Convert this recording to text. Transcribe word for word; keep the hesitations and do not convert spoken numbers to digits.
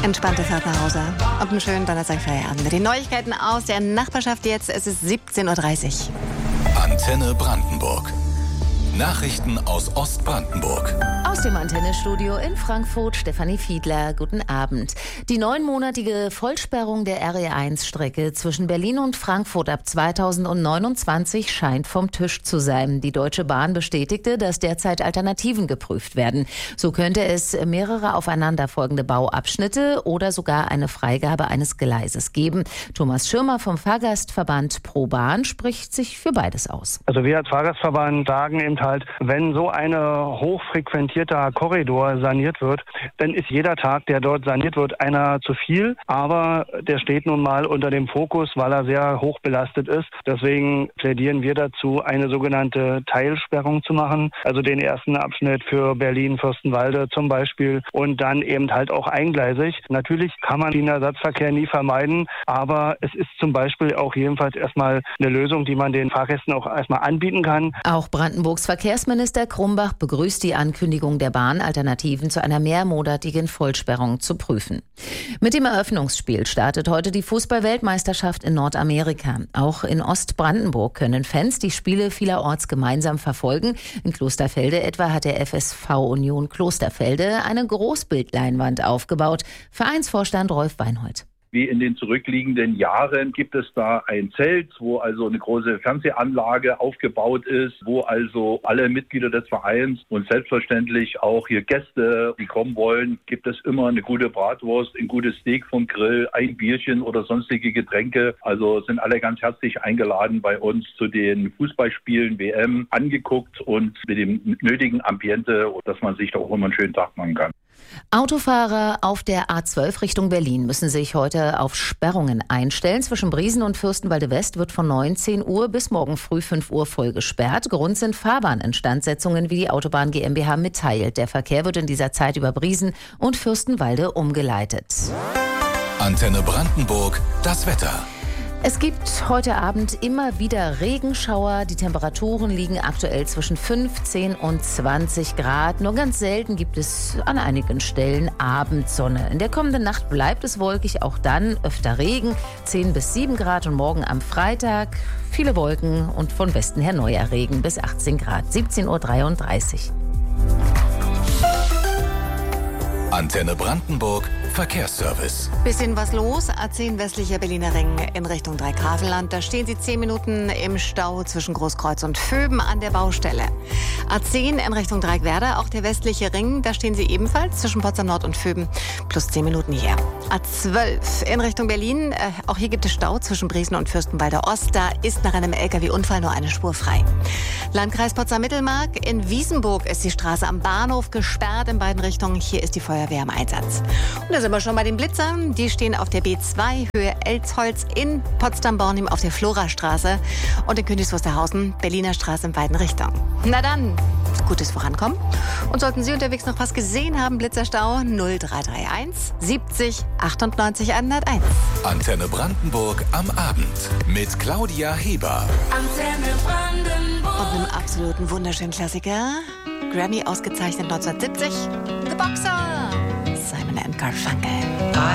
Entspannte Fahrt nach Hause und einen schönen Donnerstag-Feierabend mit den Neuigkeiten aus der Nachbarschaft jetzt. Es ist siebzehn Uhr dreißig. Antenne Brandenburg. Nachrichten aus Ostbrandenburg. Aus dem Antennestudio in Frankfurt, Stefanie Fiedler, guten Abend. Die neunmonatige Vollsperrung der R E eins Strecke zwischen Berlin und Frankfurt ab zweitausendneunundzwanzig scheint vom Tisch zu sein. Die Deutsche Bahn bestätigte, dass derzeit Alternativen geprüft werden. So könnte es mehrere aufeinanderfolgende Bauabschnitte oder sogar eine Freigabe eines Gleises geben. Thomas Schirmer vom Fahrgastverband ProBahn spricht sich für beides aus. Also wir als Fahrgastverband sagen eben halt, wenn so ein hochfrequentierter Korridor saniert wird, dann ist jeder Tag, der dort saniert wird, einer zu viel. Aber der steht nun mal unter dem Fokus, weil er sehr hoch belastet ist. Deswegen plädieren wir dazu, eine sogenannte Teilsperrung zu machen. Also den ersten Abschnitt für Berlin-Fürstenwalde zum Beispiel und dann eben halt auch eingleisig. Natürlich kann man den Ersatzverkehr nie vermeiden, aber es ist zum Beispiel auch jedenfalls erstmal eine Lösung, die man den Fahrgästen auch erstmal anbieten kann. Auch Brandenburgs Verkehrsminister Krumbach begrüßt die Ankündigung der Bahn, Alternativen zu einer mehrmonatigen Vollsperrung zu prüfen. Mit dem Eröffnungsspiel startet heute die Fußball-Weltmeisterschaft in Nordamerika. Auch in Ostbrandenburg können Fans die Spiele vielerorts gemeinsam verfolgen. In Klosterfelde etwa hat der F S V Union Klosterfelde eine Großbildleinwand aufgebaut. Vereinsvorstand Rolf Weinhold. Wie in den zurückliegenden Jahren gibt es da ein Zelt, wo also eine große Fernsehanlage aufgebaut ist, wo also alle Mitglieder des Vereins und selbstverständlich auch hier Gäste, die kommen wollen, gibt es immer eine gute Bratwurst, ein gutes Steak vom Grill, ein Bierchen oder sonstige Getränke. Also sind alle ganz herzlich eingeladen, bei uns zu den Fußballspielen W M angeguckt und mit dem nötigen Ambiente, dass man sich da auch immer einen schönen Tag machen kann. Autofahrer auf der A zwölf Richtung Berlin müssen sich heute auf Sperrungen einstellen. Zwischen Briesen und Fürstenwalde West wird von neunzehn Uhr bis morgen früh fünf Uhr voll gesperrt. Grund sind Fahrbahninstandsetzungen, wie die Autobahn GmbH mitteilt. Der Verkehr wird in dieser Zeit über Briesen und Fürstenwalde umgeleitet. Antenne Brandenburg, das Wetter. Es gibt heute Abend immer wieder Regenschauer. Die Temperaturen liegen aktuell zwischen fünfzehn und zwanzig Grad. Nur ganz selten gibt es an einigen Stellen Abendsonne. In der kommenden Nacht bleibt es wolkig, auch dann öfter Regen, zehn bis sieben Grad. Und morgen am Freitag viele Wolken und von Westen her neuer Regen bis achtzehn Grad, siebzehn Uhr dreiunddreißig. Antenne Brandenburg, Verkehrsservice. Bisschen was los. A zehn westlicher Berliner Ring in Richtung Dreigrafelland. Da stehen Sie zehn Minuten im Stau zwischen Großkreuz und Vöben an der Baustelle. A zehn in Richtung Dreieckwerder, auch der westliche Ring. Da stehen Sie ebenfalls zwischen Potsdam Nord und Vöben. Plus zehn Minuten hier. A zwölf in Richtung Berlin. Äh, auch hier gibt es Stau zwischen Briesen und Fürstenwalde Ost. Da ist nach einem L K W-Unfall nur eine Spur frei. Landkreis Potsdam-Mittelmark. In Wiesenburg ist die Straße am Bahnhof gesperrt in beiden Richtungen. Hier ist die Feuerwehr im Einsatz. Und da sind wir schon bei den Blitzern. Die stehen auf der B zwei, Höhe Elzholz in Potsdam-Bornim auf der Florastraße und in Königs Wusterhausen, Berliner Straße in beiden Richtungen. Na dann, gutes Vorankommen. Und sollten Sie unterwegs noch was gesehen haben, Blitzerstau null drei drei eins siebzig achtundneunzig hunderteins. Antenne Brandenburg am Abend mit Claudia Heber. Antenne Brandenburg. Und einem absoluten wunderschönen Klassiker. Grammy ausgezeichnet neunzehnhundertsiebzig. The Boxer. Simon and Garfunkel.